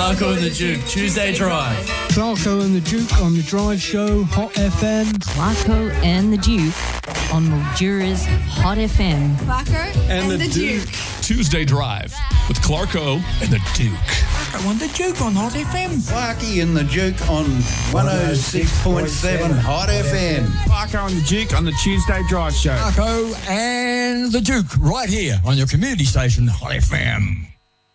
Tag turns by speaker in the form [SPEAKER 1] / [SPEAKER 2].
[SPEAKER 1] Clarko and the Duke, Tuesday Drive.
[SPEAKER 2] Clarko and the Duke on the Drive Show, Hot FM.
[SPEAKER 3] Clarko and the Duke on Mildura's Hot FM.
[SPEAKER 4] Clarko and the Duke.
[SPEAKER 5] Tuesday Drive with Clarko and the Duke.
[SPEAKER 6] Clarko and the Duke on Hot FM.
[SPEAKER 7] Clarky and the Duke on 106.7 Hot FM.
[SPEAKER 6] Clarko and the Duke on the Tuesday Drive Show.
[SPEAKER 8] Clarko and the Duke right here on your community station, Hot FM.